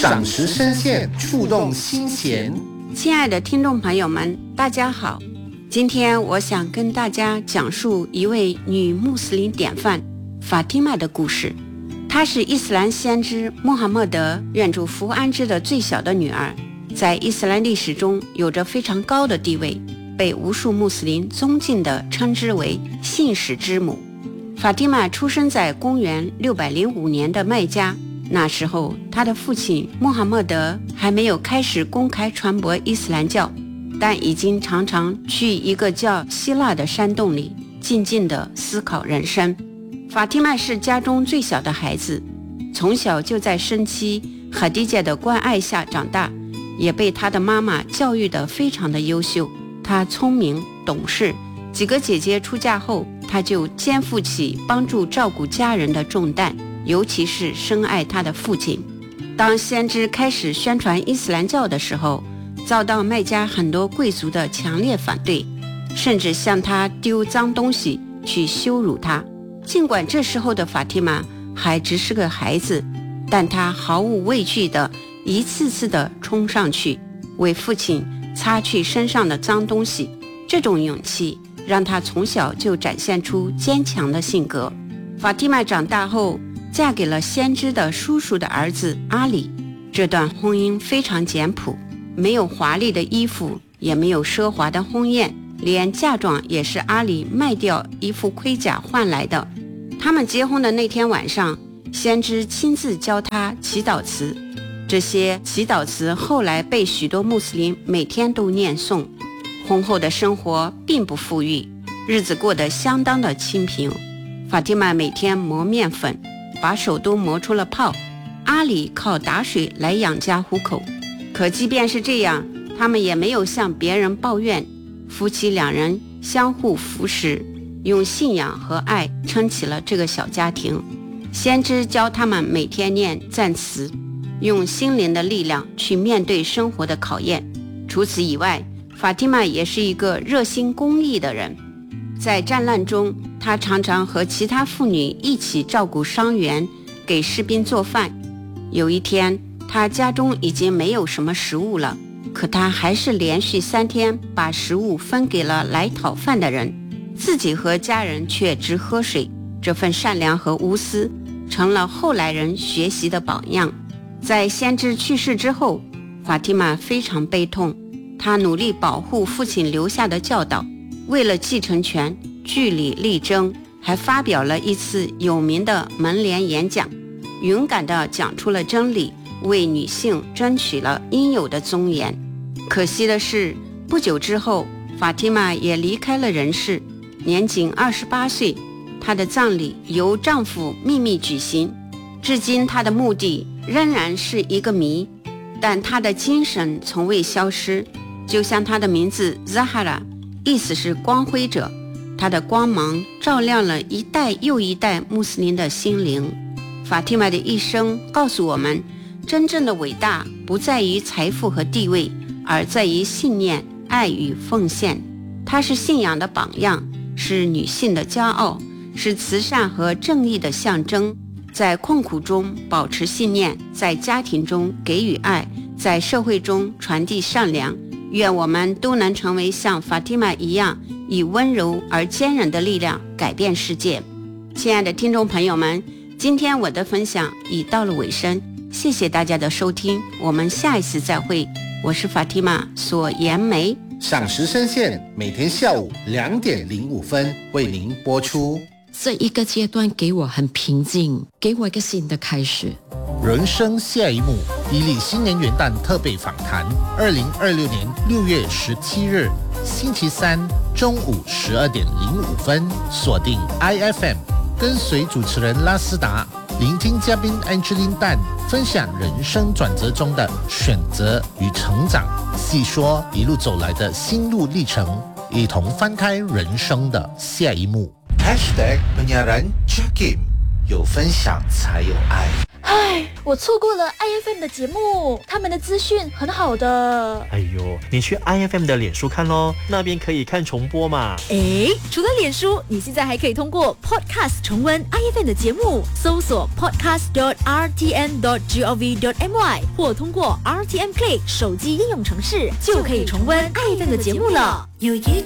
赏识深陷，触动心弦。 亲爱的听众朋友们，大家好，今天我想跟大家讲述一位女穆斯林典范法蒂玛的故事。她是伊斯兰先知穆罕默德愿主福安之的最小的女儿，在伊斯兰历史中有着非常高的地位，被无数穆斯林尊敬地称之为信使之母。法蒂玛出生在公元605年的麦加，那时候他的父亲穆罕默德还没有开始公开传播伊斯兰教，但已经常常去一个叫希腊的山洞里静静地思考人生。法蒂玛是家中最小的孩子，从小就在生妻哈迪姐的关爱下长大，也被她的妈妈教育得非常的优秀。她聪明懂事，几个姐姐出嫁后，她就肩负起帮助照顾家人的重担，尤其是深爱她的父亲。当先知开始宣传伊斯兰教的时候，遭到麦加很多贵族的强烈反对，甚至向他丢脏东西去羞辱他。尽管这时候的法蒂玛还只是个孩子，但她毫无畏惧地一次次地冲上去为父亲擦去身上的脏东西。这种勇气让她从小就展现出坚强的性格。法蒂玛长大后嫁给了先知的叔叔的儿子阿里，这段婚姻非常简朴，没有华丽的衣服，也没有奢华的婚宴，连嫁妆也是阿里卖掉一副盔甲换来的。他们结婚的那天晚上，先知亲自教他祈祷词，这些祈祷词后来被许多穆斯林每天都念诵。婚后的生活并不富裕，日子过得相当的清贫。法蒂玛每天磨面粉，把手都磨出了泡。阿里靠打水来养家糊口，可即便是这样，他们也没有向别人抱怨。夫妻两人相互扶持，用信仰和爱撑起了这个小家庭。先知教他们每天念赞词，用心灵的力量去面对生活的考验。除此以外，法蒂玛也是一个热心公益的人。在战乱中，她常常和其他妇女一起照顾伤员，给士兵做饭。有一天，她家中已经没有什么食物了，可她还是连续3天把食物分给了来讨饭的人，自己和家人却只喝水。这份善良和无私成了后来人学习的榜样。在先知去世之后，法蒂玛非常悲痛，她努力保护父亲留下的教导，为了继承权据理力争，还发表了一次有名的门帘演讲，勇敢地讲出了真理，为女性争取了应有的尊严。可惜的是，不久之后，法蒂玛也离开了人世，年仅28岁。她的葬礼由丈夫秘密举行，至今她的墓地仍然是一个谜，但她的精神从未消失，就像她的名字 Zahra， 意思是光辉者。她的光芒照亮了一代又一代穆斯林的心灵。法蒂玛的一生告诉我们，真正的伟大不在于财富和地位，而在于信念、爱与奉献。她是信仰的榜样，是女性的骄傲，是慈善和正义的象征。在困苦中保持信念，在家庭中给予爱，在社会中传递善良。愿我们都能成为像法蒂玛一样，以温柔而坚韧的力量改变世界。亲爱的听众朋友们，今天我的分享已到了尾声，谢谢大家的收听，我们下一次再会。我是法蒂玛索颜梅， 赏识深陷，每天下午2点05分为您播出。 这一个阶段给我很平静，给我一个新的开始。 人生下一幕，伊利新年元旦特备访谈，2026年6月17日，星期三中午12点05分，锁定 IFM， 跟随主持人拉斯达，聆听嘉宾 Angeline Tan 分享人生转折中的选择与成长，细说一路走来的心路历程，一同翻开人生的下一幕。 #penyiaran Jakim 有分享才有爱。 唉，我错过了 IFM 的节目，他们的资讯很好的。 哎呦，你去 IFM 的脸书看咯，那边可以看重播嘛。 诶，除了脸书，你现在还可以通过 Podcast 重温 IFM 的节目，搜索 podcast.rtn.gov.my 或通过 RTN Play 手机应用程式，就可以重温 IFM 的节目了。有一